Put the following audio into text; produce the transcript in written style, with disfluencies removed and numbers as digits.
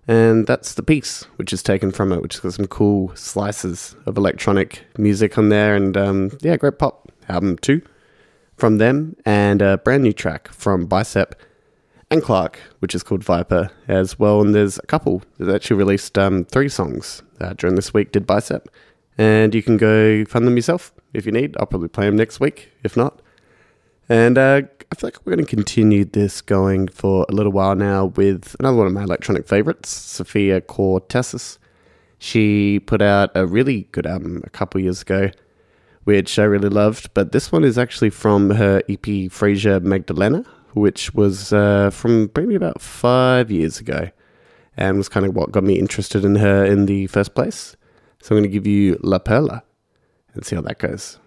And that's The Piece, which is taken from it, which has got some cool slices of electronic music on there. And great pop album too from them. And a brand new track from Bicep and Clark, which is called Viper as well. And there's a couple that actually released 3 songs during this week, did Bicep. And you can go find them yourself if you need. I'll probably play them next week, if not. And I feel like we're going to continue this going for a little while now with another one of my electronic favorites, Sophia Cortezas. She put out a really good album a couple years ago, which I really loved. But this one is actually from her EP Frasier Magdalena, which was from maybe about 5 years ago, and was kind of what got me interested in her in the first place. So I'm going to give you La Perla and see how that goes.